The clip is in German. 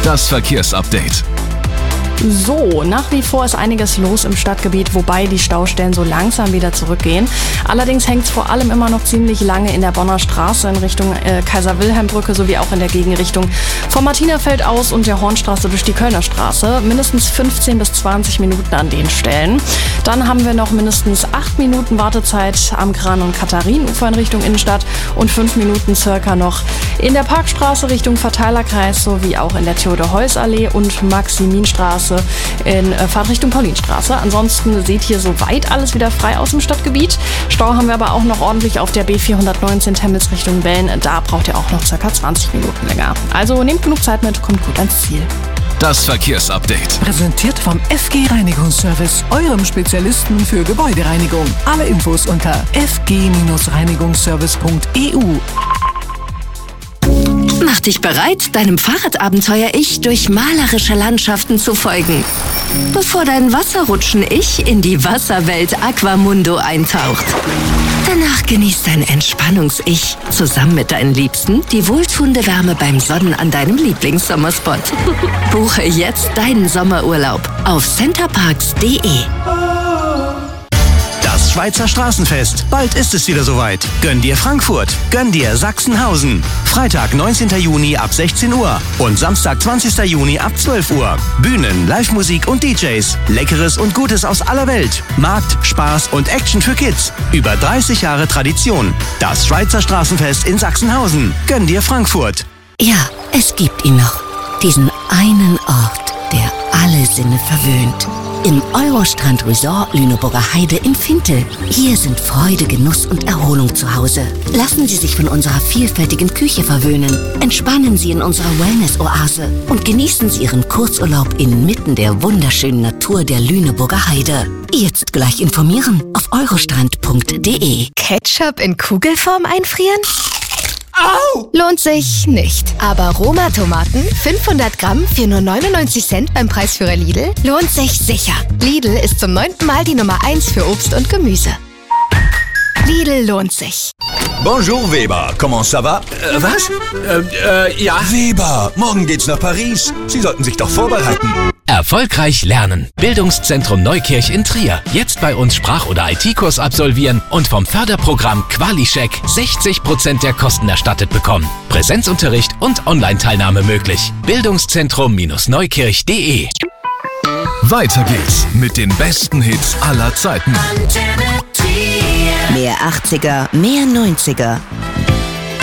Das Verkehrsupdate. So, nach wie vor ist einiges los im Stadtgebiet, wobei die Staustellen so langsam wieder zurückgehen. Allerdings hängt es vor allem immer noch ziemlich lange in der Bonner Straße in Richtung Kaiser-Wilhelm-Brücke sowie auch in der Gegenrichtung vom Martinerfeld aus und der Hornstraße durch die Kölner Straße. Mindestens 15 bis 20 Minuten an den Stellen. Dann haben wir noch mindestens 8 Minuten Wartezeit am Gran- und Katharinenufer in Richtung Innenstadt und 5 Minuten circa noch in der Parkstraße Richtung Verteilerkreis sowie auch in der Theodor-Heuss-Allee und Maximinstraße in Fahrtrichtung Paulinstraße. Ansonsten sieht hier soweit alles wieder frei aus im Stadtgebiet. Stau haben wir aber auch noch ordentlich auf der B419 Temmels Richtung Wellen. Da braucht ihr auch noch ca. 20 Minuten länger. Also nehmt genug Zeit mit, kommt gut ans Ziel. Das Verkehrsupdate. Präsentiert vom FG Reinigungsservice, eurem Spezialisten für Gebäudereinigung. Alle Infos unter fg-reinigungsservice.eu. Mach dich bereit, deinem Fahrradabenteuer-Ich durch malerische Landschaften zu folgen, bevor dein Wasserrutschen-Ich in die Wasserwelt Aquamundo eintaucht. Danach genießt dein Entspannungs-Ich zusammen mit deinen Liebsten die wohltuende Wärme beim Sonnen an deinem Lieblingssommerspot. Buche jetzt deinen Sommerurlaub auf centerparks.de. Das Schweizer Straßenfest. Bald ist es wieder soweit. Gönn dir Frankfurt. Gönn dir Sachsenhausen. Freitag, 19. Juni ab 16 Uhr und Samstag, 20. Juni ab 12 Uhr. Bühnen, Live-Musik und DJs. Leckeres und Gutes aus aller Welt. Markt, Spaß und Action für Kids. Über 30 Jahre Tradition. Das Schweizer Straßenfest in Sachsenhausen. Gönn dir Frankfurt. Ja, es gibt ihn noch. Diesen einen Ort, der alle Sinne verwöhnt. Im Eurostrand Resort Lüneburger Heide in Fintel. Hier sind Freude, Genuss und Erholung zu Hause. Lassen Sie sich von unserer vielfältigen Küche verwöhnen. Entspannen Sie in unserer Wellness-Oase und genießen Sie Ihren Kurzurlaub inmitten der wunderschönen Natur der Lüneburger Heide. Jetzt gleich informieren auf eurostrand.de. Ketchup in Kugelform einfrieren? Au! Lohnt sich nicht. Aber Roma-Tomaten, 500 Gramm für nur 99 Cent beim Preisführer Lidl, lohnt sich sicher. Lidl ist zum 9. Mal die Nummer 1 für Obst und Gemüse. Lidl lohnt sich. Bonjour Weber, comment ça va? Was? Ja. Weber, morgen geht's nach Paris. Sie sollten sich doch vorbereiten. Erfolgreich lernen. Bildungszentrum Neukirch in Trier. Jetzt bei uns Sprach- oder IT-Kurs absolvieren und vom Förderprogramm QualiCheck 60% der Kosten erstattet bekommen. Präsenzunterricht und Online-Teilnahme möglich. Bildungszentrum-neukirch.de. Weiter geht's mit den besten Hits aller Zeiten. Mehr 80er, mehr 90er.